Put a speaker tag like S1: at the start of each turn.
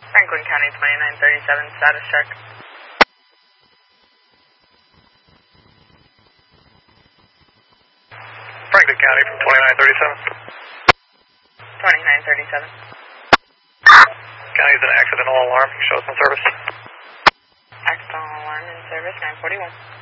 S1: Franklin County 2937, status check.
S2: Franklin County from 2937.
S1: 2937.
S2: County's an accidental alarm. Show us in service.
S1: Accidental alarm in service, 941.